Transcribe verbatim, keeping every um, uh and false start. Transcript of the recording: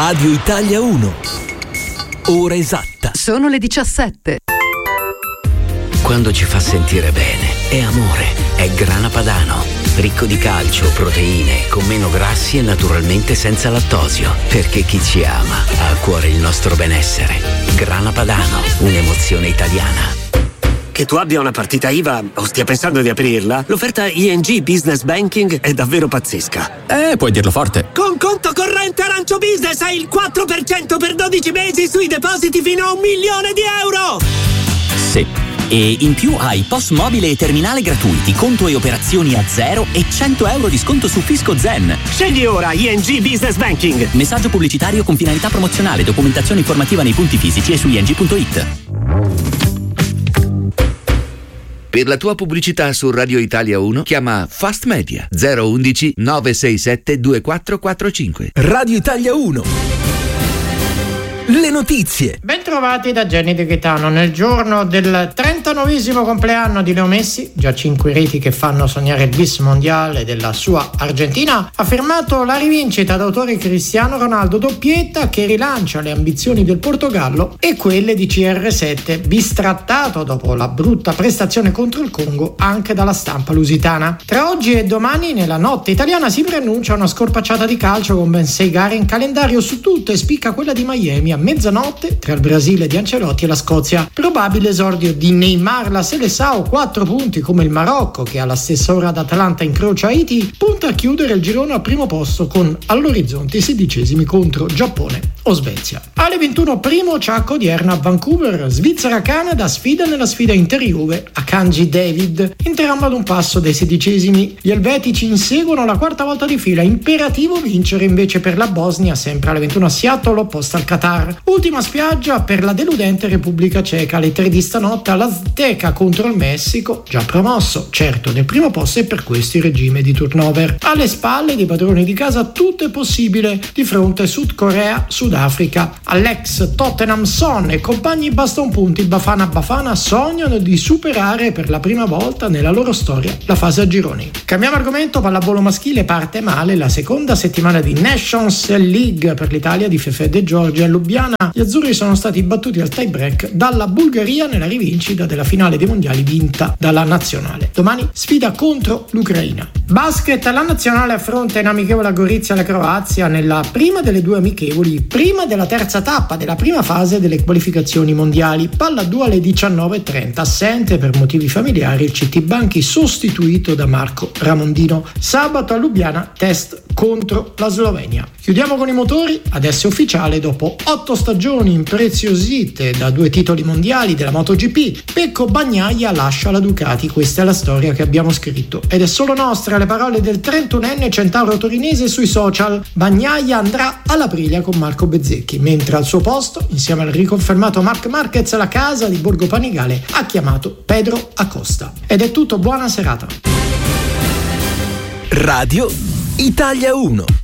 Radio Italia uno. Ora esatta. Sono le diciassette. Quando ci fa sentire bene, è amore, è Grana Padano. Ricco di calcio, proteine, con meno grassi e naturalmente senza lattosio. Perché chi ci ama ha a cuore il nostro benessere. Grana Padano, un'emozione italiana. Che tu abbia una partita I V A o stia pensando di aprirla, l'offerta I N G Business Banking è davvero pazzesca. Eh, puoi dirlo forte. Con conto corrente Arancio Business hai il quattro per cento per dodici mesi sui depositi fino a un milione di euro! Sì. E in più hai P O S mobile e terminale gratuiti, conto e operazioni a zero e cento euro di sconto su Fisco Zen. Scegli ora I N G Business Banking. Messaggio pubblicitario con finalità promozionale, documentazione informativa nei punti fisici e su i n g punto i t. Per la tua pubblicità su Radio Italia uno chiama Fast Media zero undici nove sei sette due quattro quattro cinque. Radio Italia uno. Le notizie. Bentrovati da Jenny De Gaetano. Nel giorno del trentanovesimo compleanno di Leo Messi, già cinque reti che fanno sognare il bis mondiale della sua Argentina, ha firmato la rivincita d'autore Cristiano Ronaldo, doppietta che rilancia le ambizioni del Portogallo e quelle di C R sette, bistrattato dopo la brutta prestazione contro il Congo anche dalla stampa lusitana. Tra oggi e domani nella notte italiana si preannuncia una scorpacciata di calcio con ben sei gare in calendario, su tutte spicca quella di Miami a mezzanotte tra il Brasile di Ancelotti e la Scozia. Probabile esordio di Neymar, la Seleção, quattro punti come il Marocco che alla stessa ora ad Atalanta incrocia Haiti, punta a chiudere il girone al primo posto con all'orizzonte i sedicesimi contro Giappone o Svezia. Alle ventuno primo ciacco odierna a Vancouver, Svizzera-Canada, sfida nella sfida Inter-Juve a Kanji David, entrambi ad un passo dai sedicesimi. Gli elvetici inseguono la quarta volta di fila, imperativo vincere invece per la Bosnia, sempre alle ventuno a Seattle, opposta al Qatar. Ultima spiaggia per la deludente Repubblica Ceca alle tre di stanotte all'Azteca contro il Messico, già promosso, certo, nel primo posto e per questo il regime di turnover. Alle spalle dei padroni di casa tutto è possibile di fronte a Sud Corea, Sudafrica. All'ex Tottenham Son e compagni basta un punto, i Bafana Bafana sognano di superare per la prima volta nella loro storia la fase a gironi. Cambiamo argomento, pallavolo maschile, parte male la seconda settimana di Nations League per l'Italia di Fefè De Giorgi a Lubiana. Gli azzurri sono stati battuti al tie break dalla Bulgaria nella rivincita della finale dei mondiali vinta dalla nazionale. Domani sfida contro l'Ucraina. Basket, la nazionale affronta in amichevole a Gorizia la Croazia nella prima delle due amichevoli, prima della terza tappa della prima fase delle qualificazioni mondiali. Palla due alle diciannove e trenta, assente per motivi familiari il C T Banchi sostituito da Marco Ramondino. Sabato a Lubiana test contro la Slovenia. Chiudiamo con i motori, adesso è ufficiale, dopo otto stagioni impreziosite da due titoli mondiali della MotoGP, Pecco Bagnaia lascia la Ducati. Questa è la storia che abbiamo scritto ed è solo nostra, le parole del trentunenne centauro torinese sui social. Bagnaia andrà all'Aprilia con Marco Bezzecchi, mentre al suo posto, insieme al riconfermato Marc Marquez, la casa di Borgo Panigale ha chiamato Pedro Acosta. Ed è tutto, buona serata. Radio Italia uno.